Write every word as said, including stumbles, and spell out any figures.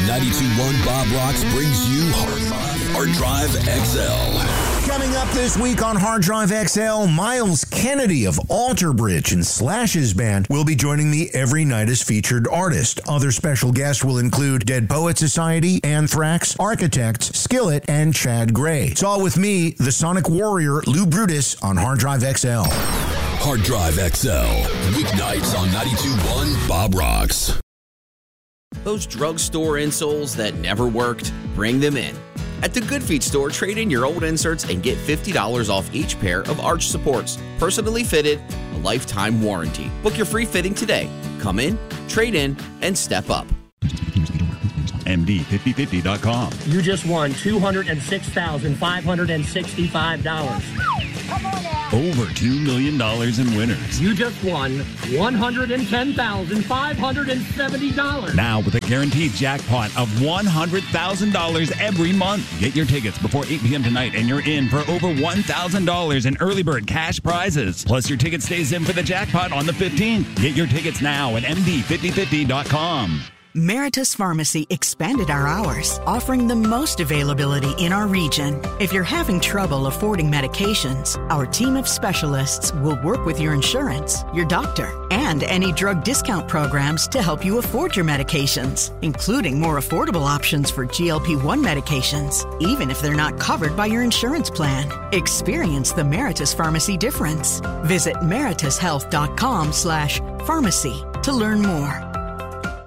ninety-two point one Bob Rocks brings you Hard Drive X L. Coming up this week on Hard Drive X L, Miles Kennedy of Alter Bridge and Slash's band will be joining me every night as featured artist. Other special guests will include Dead Poet Society, Anthrax, Architects, Skillet, and Chad Gray. It's all with me, the Sonic Warrior, Lou Brutus, on Hard Drive X L. Hard Drive X L, weeknights on ninety-two point one Bob Rocks. Those drugstore insoles that never worked, bring them in. At the Good Feet store, trade in your old inserts and get fifty dollars off each pair of arch supports. Personally fitted, a lifetime warranty. Book your free fitting today. Come in, trade in, and step up. M D fifty fifty dot com. You just won two hundred six thousand five hundred sixty-five dollars. Over two million dollars in winners. You just won one hundred ten thousand five hundred seventy dollars. Now with a guaranteed jackpot of one hundred thousand dollars every month. Get your tickets before eight p.m. tonight and you're in for over one thousand dollars in early bird cash prizes. Plus your ticket stays in for the jackpot on the fifteenth. Get your tickets now at M D fifty fifty dot com. Meritus Pharmacy expanded our hours, offering the most availability in our region. If you're having trouble affording medications, our team of specialists will work with your insurance, your doctor, and any drug discount programs to help you afford your medications, including more affordable options for G L P one medications, even if they're not covered by your insurance plan. Experience the Meritus Pharmacy difference. Visit meritus health dot com slash pharmacy to learn more.